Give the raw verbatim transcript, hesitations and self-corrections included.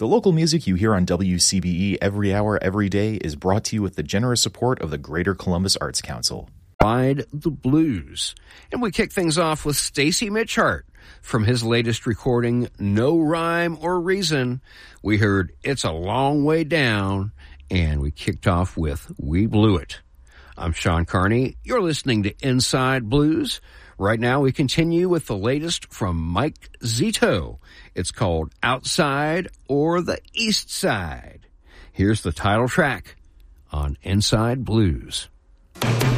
The local music you hear on W C B E every hour, every day is brought to you with the generous support of the Greater Columbus Arts Council. Ride the Blues. And we kick things off with Stacy Mitchart. From his latest recording, No Rhyme or Reason, we heard It's a Long Way Down, and we kicked off with We Blew It. I'm Sean Carney. You're listening to Inside Blues. Right now we continue with the latest from Mike Zito. It's called Outside or the East Side. Here's the title track on Inside Blues.